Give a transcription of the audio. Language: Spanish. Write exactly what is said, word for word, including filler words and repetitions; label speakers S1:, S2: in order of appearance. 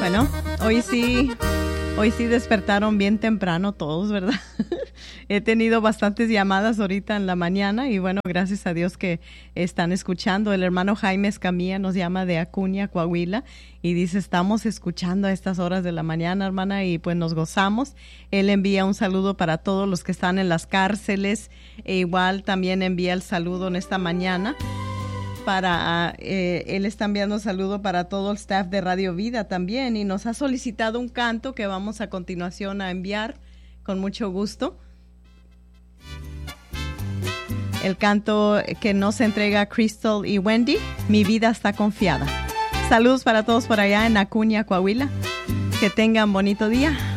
S1: Bueno, hoy sí, hoy sí despertaron bien temprano todos, ¿verdad? He tenido bastantes llamadas ahorita en la mañana y bueno, gracias a Dios que están escuchando. El hermano Jaime Escamilla nos llama de Acuña, Coahuila, y dice, estamos escuchando a estas horas de la mañana, hermana, y pues nos gozamos. Él envía un saludo para todos los que están en las cárceles, e igual también envía el saludo en esta mañana. Para eh, él está enviando un saludo para todo el staff de Radio Vida también, y nos ha solicitado un canto que vamos a continuación a enviar con mucho gusto. El canto que nos entrega Crystal y Wendy, Mi vida está confiada. Saludos para todos por allá en Acuña, Coahuila. Que tengan bonito día.